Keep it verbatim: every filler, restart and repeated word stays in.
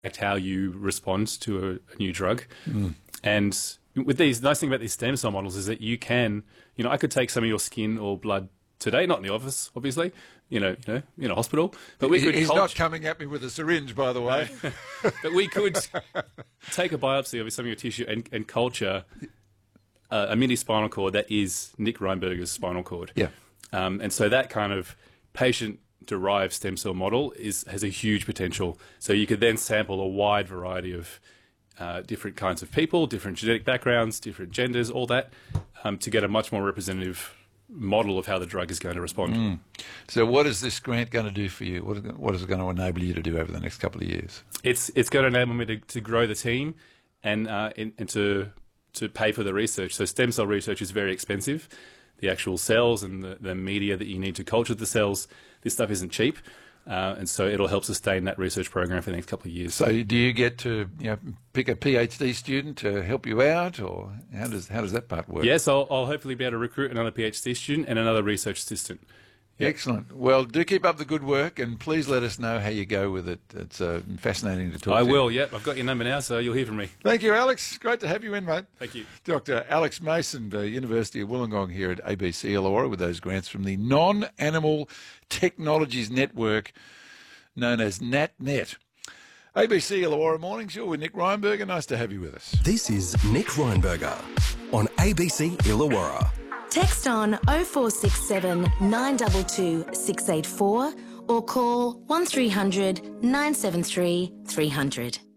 how you respond to a, a new drug. Mm. And with these, the nice thing about these stem cell models is that you can, you know, I could take some of your skin or blood today, not in the office, obviously, you know, you know, in a hospital. But we could He's cult- not coming at me with a syringe, by the way. But we could take a biopsy of some of your tissue and, and culture uh, a mini spinal cord that is Nick Reinberger's spinal cord. Yeah. Um, and so that kind of patient-derived stem cell model is has a huge potential. So you could then sample a wide variety of uh, different kinds of people, different genetic backgrounds, different genders, all that, um, to get a much more representative model of how the drug is going to respond. Mm. So what is this grant going to do for you? What is, what is it going to enable you to do over the next couple of years? It's it's going to enable me to, to grow the team and, uh, and, and to, to pay for the research. So stem cell research is very expensive. The actual cells and the, the media that you need to culture the cells, this stuff isn't cheap. Uh, and so it'll help sustain that research program for the next couple of years. So do you get to you know, pick a PhD student to help you out, or how does how does that part work? Yes, I'll, I'll hopefully be able to recruit another PhD student and another research assistant. Yep. Excellent. Well, do keep up the good work, and please let us know how you go with it. It's uh, fascinating to talk I to you. I will, yep. I've got your number now, so you'll hear from me. Thank you, Alex. Great to have you in, mate. Thank you. Doctor Alex Mason, the University of Wollongong here at A B C Illawarra, with those grants from the Non-Animal Technologies Network, known as NatNet. A B C Illawarra Mornings, you're with Nick Reinberger. Nice to have you with us. This is Nick Reinberger on A B C Illawarra. Text on oh four six seven, nine two two, six eight four or call one three hundred, nine seven three, three hundred.